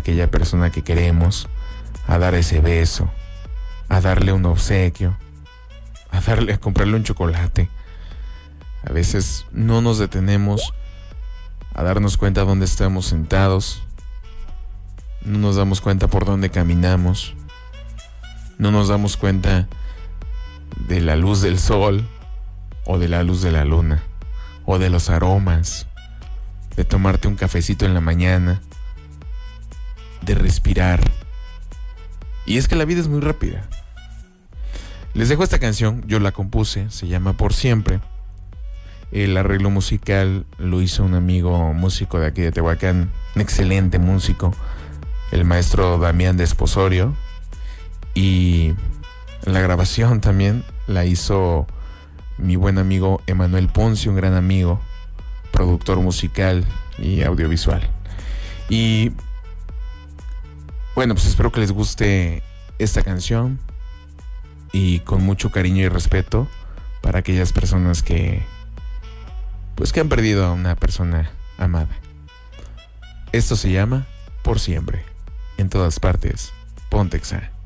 aquella persona que queremos, a dar ese beso, a darle un obsequio, a comprarle un chocolate. A veces no nos detenemos a darnos cuenta dónde estamos sentados, no nos damos cuenta por dónde caminamos, no nos damos cuenta de la luz del sol o de la luz de la luna o de los aromas, de tomarte un cafecito en la mañana, de respirar. Y es que la vida es muy rápida. Les dejo esta canción, yo la compuse, se llama Por Siempre. El arreglo musical lo hizo un amigo músico de aquí de Tehuacán, un excelente músico, el maestro Damián Desposorio. Y la grabación también la hizo mi buen amigo Emanuel Ponce, un gran amigo, productor musical y audiovisual. Y bueno, pues espero que les guste esta canción, y con mucho cariño y respeto para aquellas personas que han perdido a una persona amada. Esto se llama Por Siempre. En todas partes, Ponte Exa.